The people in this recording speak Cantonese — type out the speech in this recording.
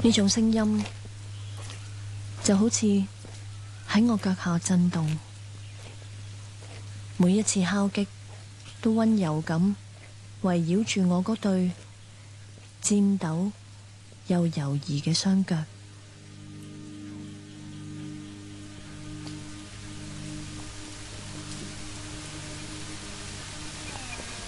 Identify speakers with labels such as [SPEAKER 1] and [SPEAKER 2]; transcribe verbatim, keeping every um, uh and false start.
[SPEAKER 1] 呢種聲音就好似喺我腳下震動，每一次敲擊都溫柔咁圍繞住我嗰對顫抖又猶豫嘅雙腳。